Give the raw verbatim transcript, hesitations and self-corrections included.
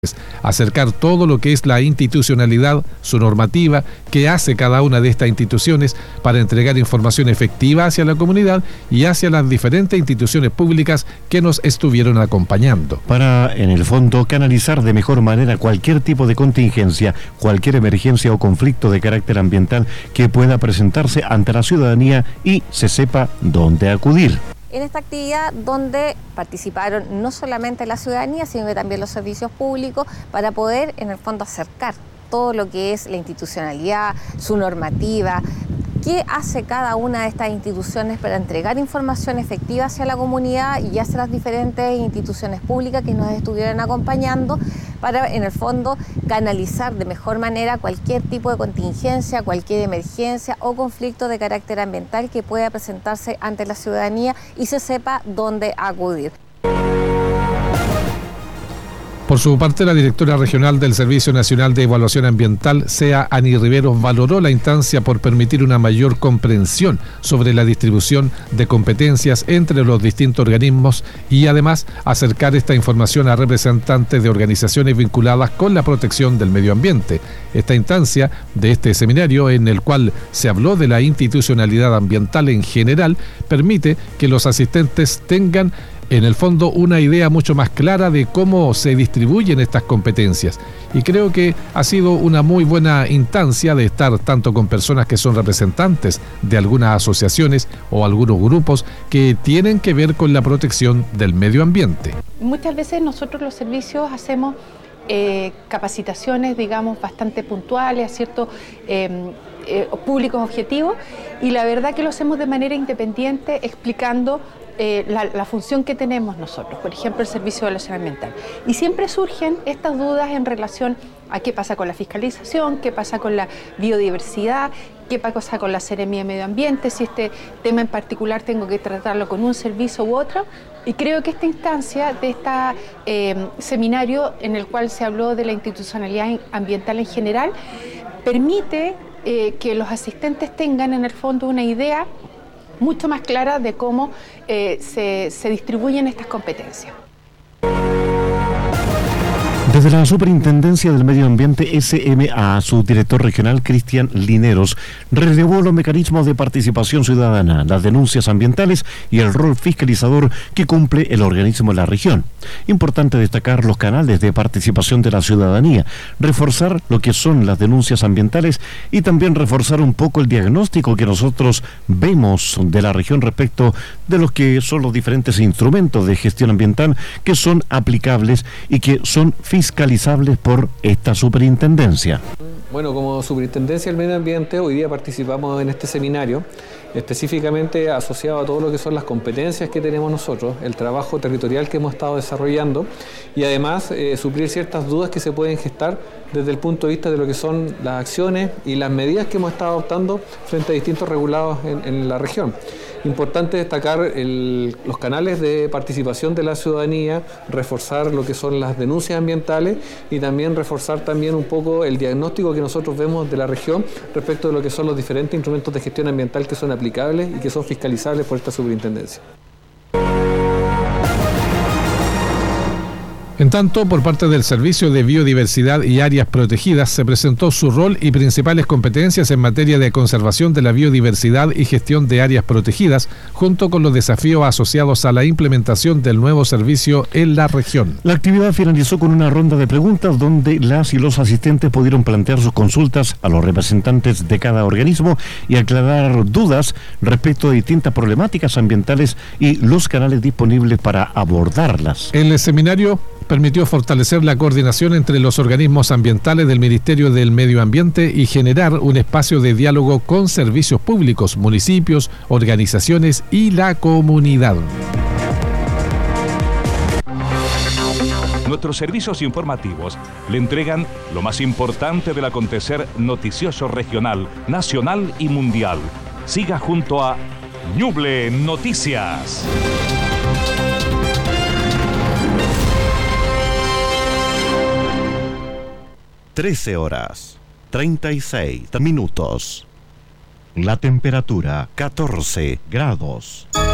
Acercar todo lo que es la institucionalidad, su normativa, qué hace cada una de estas instituciones para entregar información efectiva hacia la comunidad y hacia las diferentes instituciones públicas que nos estuvieron acompañando. Para, en el fondo, canalizar de mejor manera cualquier tipo de contingencia, cualquier emergencia o conflicto de carácter ambiental que pueda presentarse ante la ciudadanía y se sepa dónde acudir. En esta actividad donde participaron no solamente la ciudadanía, sino que también los servicios públicos para poder en el fondo acercar todo lo que es la institucionalidad, su normativa, qué hace cada una de estas instituciones para entregar información efectiva hacia la comunidad y hacia las diferentes instituciones públicas que nos estuvieron acompañando para en el fondo canalizar de mejor manera cualquier tipo de contingencia, cualquier emergencia o conflicto de carácter ambiental que pueda presentarse ante la ciudadanía y se sepa dónde acudir. Por su parte, la directora regional del Servicio Nacional de Evaluación Ambiental, Sea Ani Riveros, valoró la instancia por permitir una mayor comprensión sobre la distribución de competencias entre los distintos organismos y además acercar esta información a representantes de organizaciones vinculadas con la protección del medio ambiente. Esta instancia de este seminario, en el cual se habló de la institucionalidad ambiental en general, permite que los asistentes tengan en el fondo una idea mucho más clara de cómo se distribuyen estas competencias. Y creo que ha sido una muy buena instancia de estar tanto con personas que son representantes de algunas asociaciones o algunos grupos que tienen que ver con la protección del medio ambiente. Muchas veces nosotros los servicios hacemos eh, capacitaciones, digamos, bastante puntuales a ciertos eh, eh, públicos objetivos, y la verdad que lo hacemos de manera independiente explicando Eh, la, la función que tenemos nosotros, por ejemplo el servicio de evaluación ambiental. Y siempre surgen estas dudas en relación a qué pasa con la fiscalización, qué pasa con la biodiversidad, qué pasa con la Seremía de Medio Ambiente, si este tema en particular tengo que tratarlo con un servicio u otro. Y creo que esta instancia de este eh, seminario en el cual se habló de la institucionalidad ambiental en general, permite eh, que los asistentes tengan en el fondo una idea mucho más clara de cómo eh, se, se distribuyen estas competencias. Desde la Superintendencia del Medio Ambiente S M A, su director regional, Cristian Lineros, relevó los mecanismos de participación ciudadana, las denuncias ambientales y el rol fiscalizador que cumple el organismo en la región. Importante destacar los canales de participación de la ciudadanía, reforzar lo que son las denuncias ambientales y también reforzar un poco el diagnóstico que nosotros vemos de la región respecto de los que son los diferentes instrumentos de gestión ambiental que son aplicables y que son fiscalizables fiscalizables por esta superintendencia. Bueno, como Superintendencia del Medio Ambiente, hoy día participamos en este seminario, específicamente asociado a todo lo que son las competencias que tenemos nosotros, el trabajo territorial que hemos estado desarrollando y además eh, suplir ciertas dudas que se pueden gestar desde el punto de vista de lo que son las acciones y las medidas que hemos estado adoptando frente a distintos regulados en, en la región. Importante destacar el, los canales de participación de la ciudadanía, reforzar lo que son las denuncias ambientales y también reforzar también un poco el diagnóstico que nosotros vemos de la región respecto de lo que son los diferentes instrumentos de gestión ambiental que son aplicables y que son fiscalizables por esta superintendencia. En tanto, por parte del Servicio de Biodiversidad y Áreas Protegidas se presentó su rol y principales competencias en materia de conservación de la biodiversidad y gestión de áreas protegidas, junto con los desafíos asociados a la implementación del nuevo servicio en la región. La actividad finalizó con una ronda de preguntas donde las y los asistentes pudieron plantear sus consultas a los representantes de cada organismo y aclarar dudas respecto de distintas problemáticas ambientales y los canales disponibles para abordarlas. En el seminario permitió fortalecer la coordinación entre los organismos ambientales del Ministerio del Medio Ambiente y generar un espacio de diálogo con servicios públicos, municipios, organizaciones y la comunidad. Nuestros servicios informativos le entregan lo más importante del acontecer noticioso regional, nacional y mundial. Siga junto a Ñuble Noticias. trece horas, treinta y seis minutos. La temperatura, catorce grados.